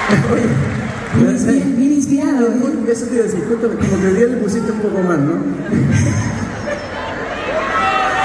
Bien inspirado. Eso te iba a decir, como que hoy día le pusiste un poco más, ¿no?